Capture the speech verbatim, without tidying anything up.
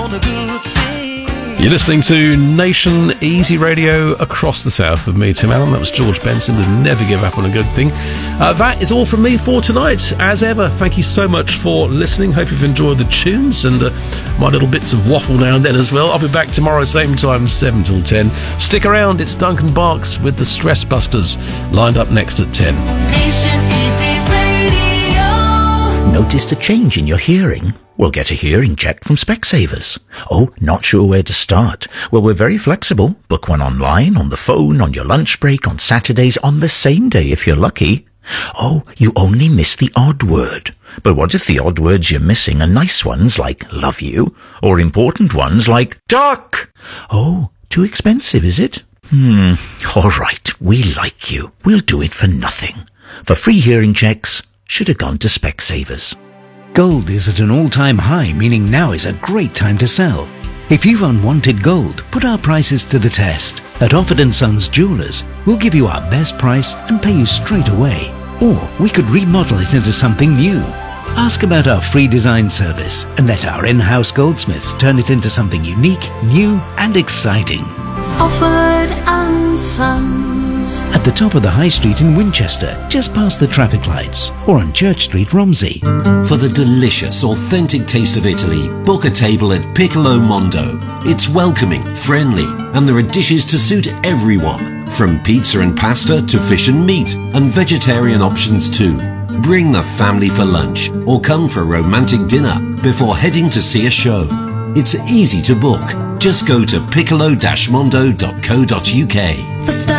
on a good thing. You're listening to Nation Easy Radio across the south with me, Tim Allen. That was George Benson with Never Give Up on a Good Thing. Uh, that is all from me for tonight. As ever, thank you so much for listening. Hope you've enjoyed the tunes and uh, my little bits of waffle now and then as well. I'll be back tomorrow, same time, seven till ten. Stick around, it's Duncan Barks with the Stress Busters, lined up next at ten. Nation Easy Radio. Noticed a change in your hearing? Well, get a hearing check from Specsavers. Oh, not sure where to start? Well, we're very flexible. Book one online, on the phone, on your lunch break, on Saturdays, on the same day if you're lucky. Oh, you only miss the odd word. But what if the odd words you're missing are nice ones like love you, or important ones like duck? Oh, too expensive, is it? Hmm, all right, we like you. We'll do it for nothing. For free hearing checks, should have gone to Specsavers. Gold is at an all-time high, meaning now is a great time to sell. If you've unwanted gold, put our prices to the test. At Offord and Sons Jewelers, we'll give you our best price and pay you straight away. Or we could remodel it into something new. Ask about our free design service and let our in-house goldsmiths turn it into something unique, new and exciting. Offord and Sons. At the top of the High Street in Winchester, just past the traffic lights, or on Church Street, Romsey. For the delicious, authentic taste of Italy, book a table at Piccolo Mondo. It's welcoming, friendly, and there are dishes to suit everyone, from pizza and pasta to fish and meat, and vegetarian options too. Bring the family for lunch, or come for a romantic dinner before heading to see a show. It's easy to book. Just go to piccolo dash mondo dot co dot uk. For